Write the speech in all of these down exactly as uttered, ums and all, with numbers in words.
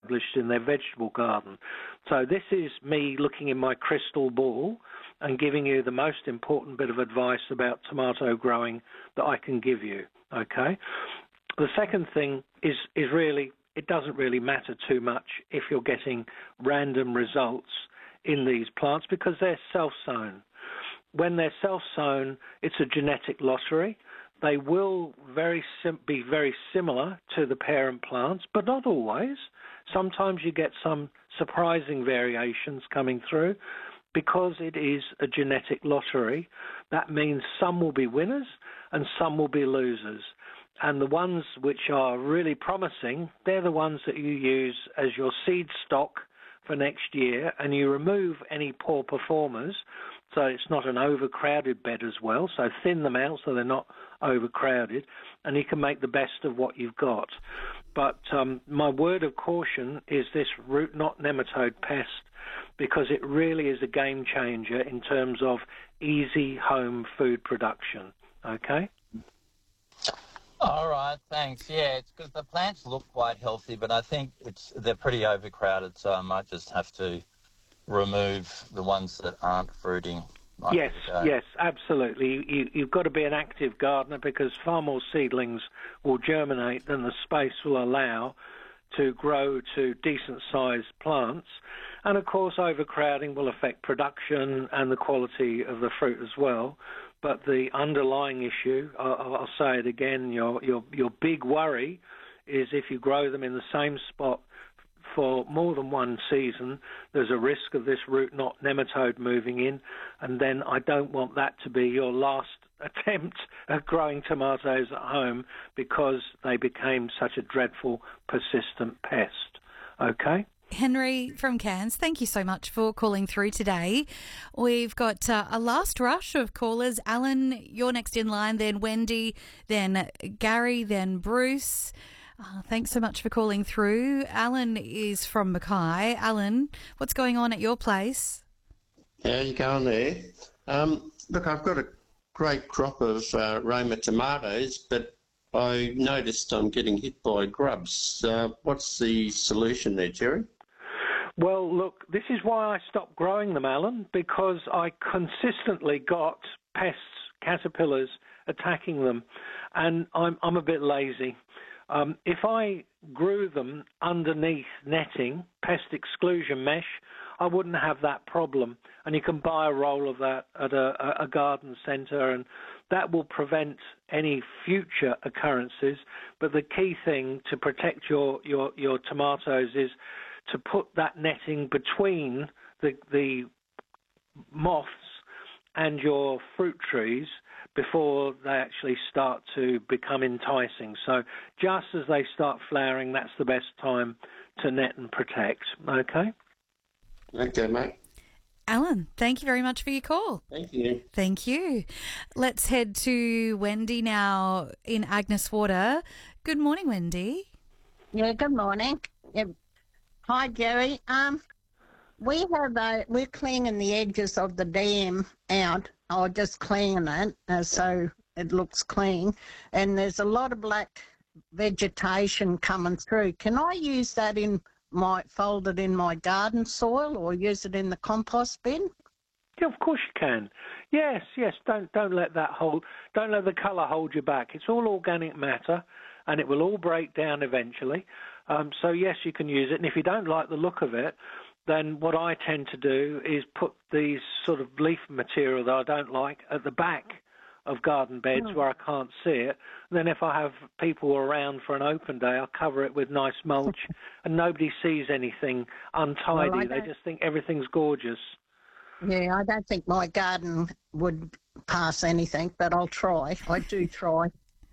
established in their vegetable garden. So this is me looking in my crystal ball and giving you the most important bit of advice about tomato growing that I can give you, okay? The second thing is, is really, it doesn't really matter too much if you're getting random results in these plants because they're self-sown. When they're self-sown, it's a genetic lottery. They will very sim- be very similar to the parent plants, but not always. Sometimes you get some surprising variations coming through because it is a genetic lottery. That means some will be winners and some will be losers. And the ones which are really promising, they're the ones that you use as your seed stock for next year, and you remove any poor performers so it's not an overcrowded bed as well, so thin them out so they're not overcrowded, and you can make the best of what you've got. But um, my word of caution is this root knot nematode pest, because it really is a game changer in terms of easy home food production, okay? All right, thanks. Yeah, it's because the plants look quite healthy, but I think it's they're pretty overcrowded, so I might just have to remove the ones that aren't fruiting. Yes, yes, absolutely. You, you've got to be an active gardener because far more seedlings will germinate than the space will allow to grow to decent-sized plants. And, of course, overcrowding will affect production and the quality of the fruit as well. But the underlying issue, I'll, I'll say it again, your, your, your big worry is if you grow them in the same spot for more than one season, there's a risk of this root knot nematode moving in, and then I don't want that to be your last attempt at growing tomatoes at home because they became such a dreadful, persistent pest. Okay? Henry from Cairns, thank you so much for calling through today. We've got uh, a last rush of callers. Alan, you're next in line, then Wendy, then Gary, then Bruce. Oh, thanks so much for calling through. Alan is from Mackay. Alan, what's going on at your place? How you going there? Um, look, I've got a great crop of uh, Roma tomatoes, but I noticed I'm getting hit by grubs. Uh, what's the solution there, Jerry? Well, look, this is why I stopped growing them, Alan, because I consistently got pests, caterpillars, attacking them, and I'm, I'm a bit lazy. Um, if I grew them underneath netting, pest exclusion mesh, I wouldn't have that problem. And you can buy a roll of that at a, a garden centre, and that will prevent any future occurrences. But the key thing to protect your, your, your tomatoes is to put that netting between the, the moths and your fruit trees before they actually start to become enticing. So just as they start flowering, that's the best time to net and protect. Okay? Okay, mate. Alan, thank you very much for your call. Thank you. Thank you. Let's head to Wendy now in Agnes Water. Good morning, Wendy. Yeah, good morning. Yeah. Hi, Jerry. Um, we have a, we're cleaning the edges of the dam out, or just cleaning it uh, so it looks clean, and there's a lot of black vegetation coming through. Can I use that in my, fold it in my garden soil or use it in the compost bin? Yeah, of course you can. Yes, yes. Don't don't let that hold. Don't let the colour hold you back. It's all organic matter, and it will all break down eventually. Um, so yes, you can use it. And if you don't like the look of it, then what I tend to do is put these sort of leaf material that I don't like at the back of garden beds mm. where I can't see it. And then if I have people around for an open day, I'll cover it with nice mulch, and nobody sees anything untidy. Well, they just think everything's gorgeous. Yeah, I don't think my garden would pass anything, but I'll try. I do try.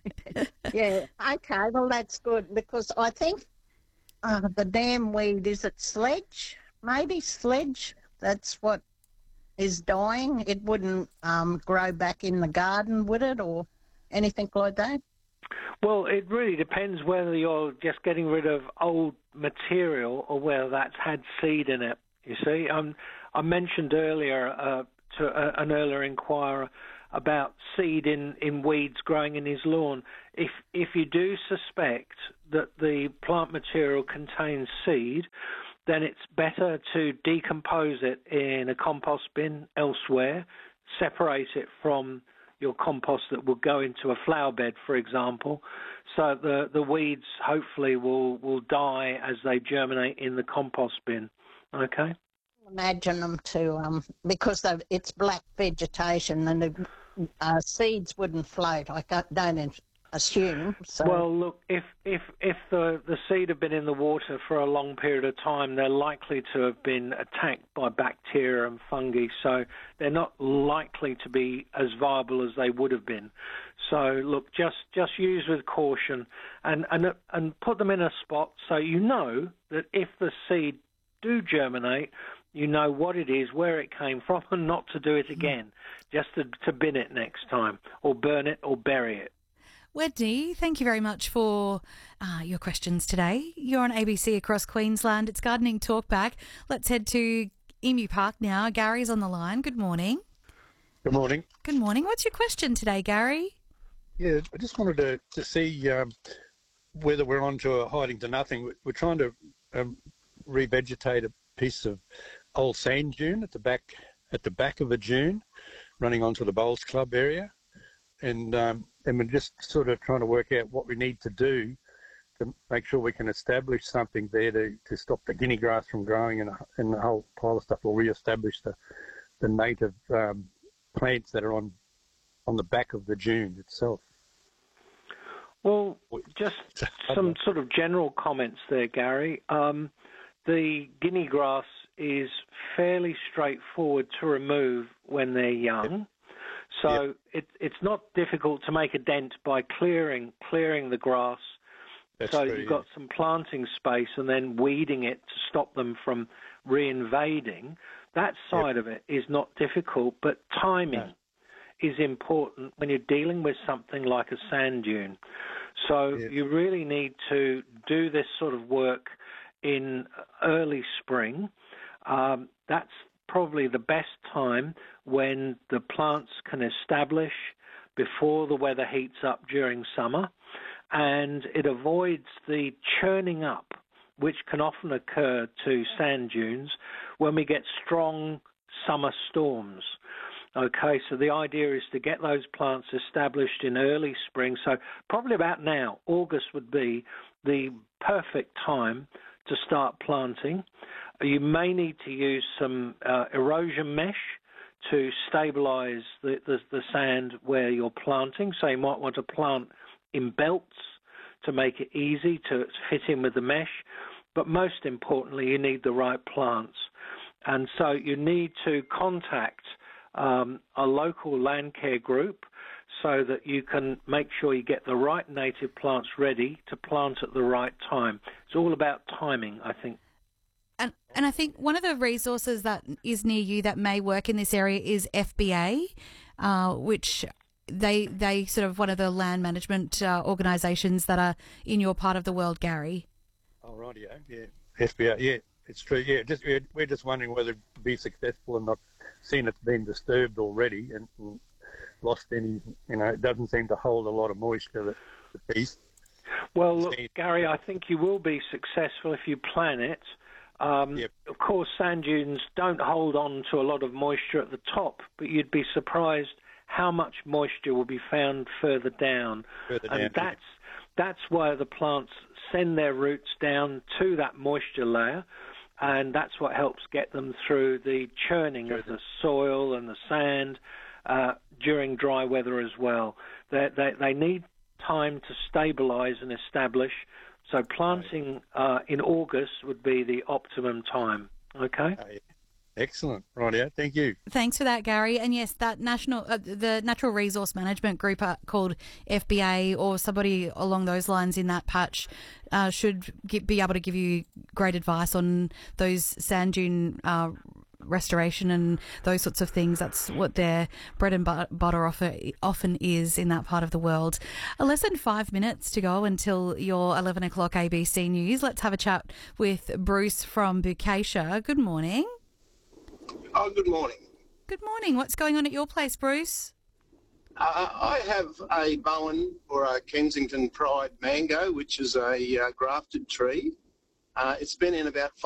Yeah, okay, well, that's good, because I think uh, the damn weed, is it sledge? Maybe sledge, that's what is dying. It wouldn't um, grow back in the garden, would it, or anything like that? Well, it really depends whether you're just getting rid of old material or whether that's had seed in it, you see. Um, I mentioned earlier uh, to a, an earlier inquirer about seed in, in weeds growing in his lawn. If if you do suspect that the plant material contains seed, then it's better to decompose it in a compost bin elsewhere, separate it from your compost that will go into a flower bed, for example, so the, the weeds hopefully will, will die as they germinate in the compost bin. Okay? Imagine them to, um, because they've- it's black vegetation and the uh, seeds wouldn't float, I ca- don't assume. So. Well, look, if if if the the seed have been in the water for a long period of time, they're likely to have been attacked by bacteria and fungi, so they're not likely to be as viable as they would have been. So, look, just just use with caution, and and and put them in a spot so you know that if the seed do germinate, you know what it is, where it came from, and not to do it again, just to, to bin it next time, or burn it, or bury it. Wendy, thank you very much for uh, your questions today. You're on A B C across Queensland. It's Gardening Talkback. Let's head to Emu Park now. Gary's on the line. Good morning. Good morning. Good morning. What's your question today, Gary? Yeah, I just wanted to, to see um, whether we're on to a hiding to nothing. We're trying to um, revegetate a piece of old sand dune at the back at the back of a dune running onto the Bowls Club area. And um, and we're just sort of trying to work out what we need to do to make sure we can establish something there to, to stop the guinea grass from growing and, and the whole pile of stuff, or re-establish the, the native um, plants that are on on the back of the dune itself. Well, just some sort of general comments there, Gary. Um, the guinea grass is fairly straightforward to remove when they're young. Yep. So yep. it, it's not difficult to make a dent by clearing clearing the grass. That's so true, you've got yeah. some planting space and then weeding it to stop them from reinvading. That side yep. of it is not difficult, but timing no. is important when you're dealing with something like a sand dune. So yep. you really need to do this sort of work in early spring. Um, that's probably the best time when the plants can establish before the weather heats up during summer, and it avoids the churning up which can often occur to sand dunes when we get strong summer storms. Okay, so the idea is to get those plants established in early spring, so probably about now. August would be the perfect time to start planting. You may need to use some uh, erosion mesh to stabilize the, the, the sand where you're planting. So you might want to plant in belts to make it easy to fit in with the mesh. But most importantly, you need the right plants. And so you need to contact um, a local land care group so that you can make sure you get the right native plants ready to plant at the right time. It's all about timing, I think. And and I think one of the resources that is near you that may work in this area is F B A, uh, which they they sort of one of the land management uh, organisations that are in your part of the world, Gary. Oh, right, yeah, yeah. F B A, yeah, it's true. Yeah, just we're, we're just wondering whether it'd be successful and not seeing it's been disturbed already and, and lost any, you know, it doesn't seem to hold a lot of moisture, the, the piece. Well, look, Gary, I think you will be successful if you plan it. Um, yep. Of course, sand dunes don't hold on to a lot of moisture at the top, but you'd be surprised how much moisture will be found further down. Further and down, that's that's why the plants send their roots down to that moisture layer, and that's what helps get them through the churning of the soil and the sand uh, during dry weather as well. They, they, they need time to stabilize and establish. So planting uh, in August would be the optimum time. Okay. Uh, excellent. Right, yeah. Thank you. Thanks for that, Gary. And yes, that national, uh, the Natural Resource Management Group uh, called F B A or somebody along those lines in that patch uh, should get, be able to give you great advice on those sand dune uh, restoration and those sorts of things. That's what their bread and butter offer often is in that part of the world. Less than five minutes to go until your eleven o'clock A B C News. Let's have a chat with Bruce from Bocacia. Good morning. Oh, good morning. Good morning. What's going on at your place, Bruce? Uh, I have a Bowen or a Kensington Pride mango, which is a uh, grafted tree. Uh, it's been in about